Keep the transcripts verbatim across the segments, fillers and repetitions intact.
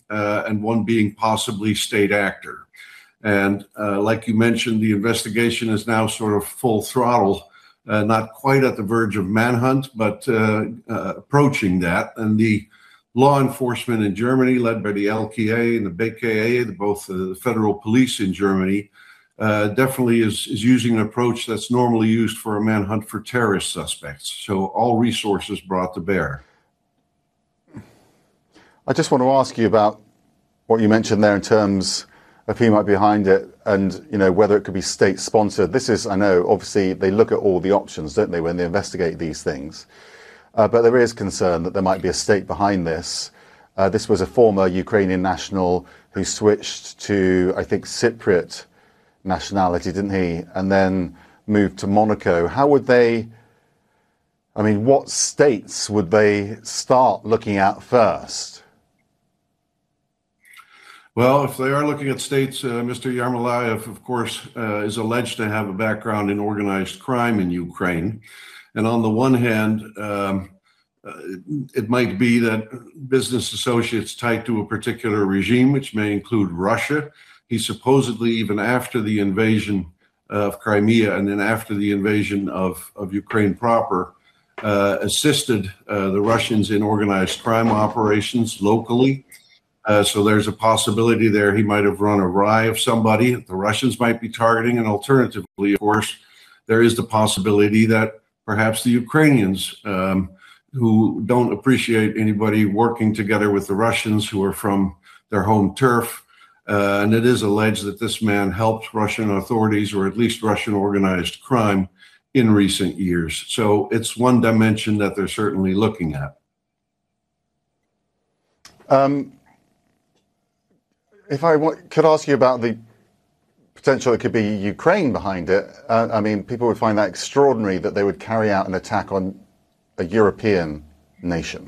uh, and one being possibly state actor. And uh, like you mentioned, the investigation is now sort of full throttle, uh, not quite at the verge of manhunt, but uh, uh, approaching that. And the law enforcement in Germany, led by the L K A and the B K A, both the federal police in Germany, uh, definitely is, is using an approach that's normally used for a manhunt for terrorist suspects. So all resources brought to bear. I just want to ask you about what you mentioned there in terms of who might be behind it and, you know, whether it could be state sponsored. This is, I know, obviously they look at all the options, don't they, when they investigate these things. Uh, but there is concern that there might be a state behind this. Uh, this was a former Ukrainian national who switched to, I think, Cypriot nationality, didn't he? And then moved to Monaco. How would they, I mean, what states would they start looking at first? Well, if they are looking at states, uh, Mister Yermolayev, of course, uh, is alleged to have a background in organized crime in Ukraine. And on the one hand, um, uh, it might be that business associates tied to a particular regime, which may include Russia. He supposedly, even after the invasion of Crimea and then after the invasion of, of Ukraine proper, uh, assisted uh, the Russians in organized crime operations locally. Uh, so there's a possibility there he might have run awry of somebody that the Russians might be targeting. And alternatively, of course, there is the possibility that perhaps the Ukrainians, um, who don't appreciate anybody working together with the Russians who are from their home turf, uh, and it is alleged that this man helped Russian authorities, or at least Russian organized crime, in recent years. So it's one dimension that they're certainly looking at. Um, if I w- could ask you about the potential it could be Ukraine behind it. Uh, I mean, people would find that extraordinary that they would carry out an attack on a European nation.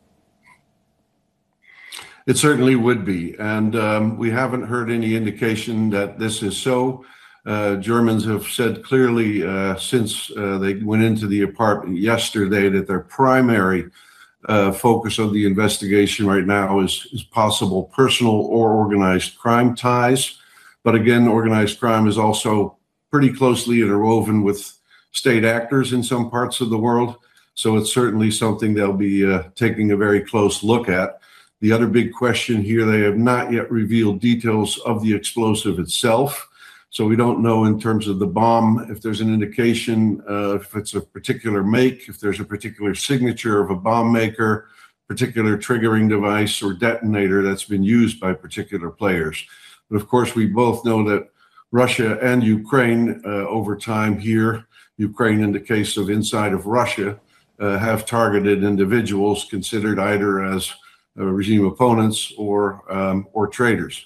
It certainly would be. And um, we haven't heard any indication that this is so. Uh, Germans have said clearly uh, since uh, they went into the apartment yesterday that their primary uh, focus of the investigation right now is, is possible personal or organized crime ties. But again, organized crime is also pretty closely interwoven with state actors in some parts of the world. So it's certainly something they'll be uh, taking a very close look at. The other big question here, they have not yet revealed details of the explosive itself. So we don't know in terms of the bomb, if there's an indication, uh, if it's a particular make, if there's a particular signature of a bomb maker, particular triggering device or detonator that's been used by particular players. But of course, we both know that Russia and Ukraine uh, over time here, Ukraine in the case of inside of Russia, uh, have targeted individuals considered either as uh, regime opponents or, um, or traitors.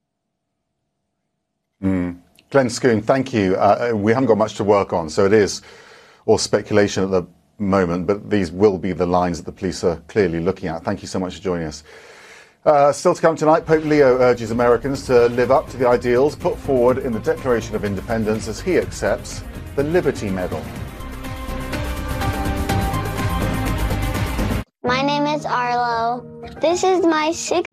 Mm. Glenn Scoon, thank you. Uh, we haven't got much to work on, so it is all speculation at the moment, but these will be the lines that the police are clearly looking at. Thank you so much for joining us. Uh, still to come tonight, Pope Leo urges Americans to live up to the ideals put forward in the Declaration of Independence as he accepts the Liberty Medal. My name is Arlo. This is my sixth